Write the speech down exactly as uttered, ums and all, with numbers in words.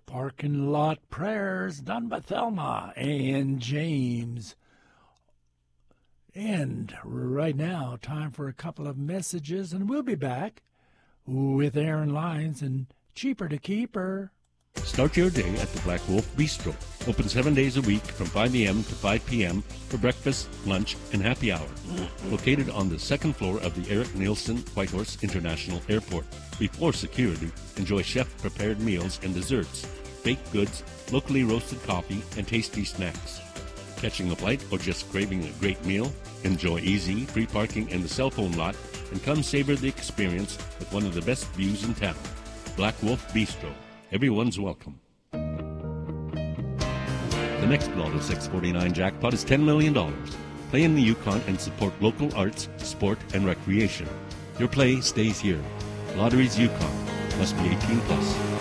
Parking lot prayers done by Thelma and James. And right now, time for a couple of messages, and we'll be back with Aaron Lyons and Cheaper to Keeper. Start your day at the Black Wolf Bistro. Open seven days a week from five a.m. to five p.m. for breakfast, lunch, and happy hour. Located on the second floor of the Eric Nielsen Whitehorse International Airport. Before security, enjoy chef-prepared meals and desserts, baked goods, locally roasted coffee, and tasty snacks. Catching a flight or just craving a great meal? Enjoy easy, free parking in the cell phone lot and come savor the experience with one of the best views in town. Black Wolf Bistro. Everyone's welcome. The next Lotto six forty-nine jackpot is ten million dollars. Play in the Yukon and support local arts, sport, and recreation. Your play stays here. Lotteries Yukon. Must be eighteen plus.